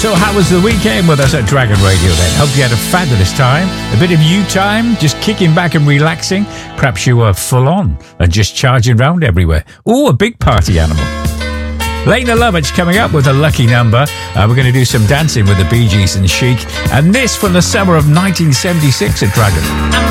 So how was the weekend with us at Dragon Radio then? Hope you had a fabulous time. A bit of you time, just kicking back and relaxing. Perhaps you were full on and just charging around everywhere. Oh, a big party animal. Lena Lovitch coming up with a lucky number. We're going to do some dancing with the Bee Gees and Chic. And this from the summer of 1976 at Dragon.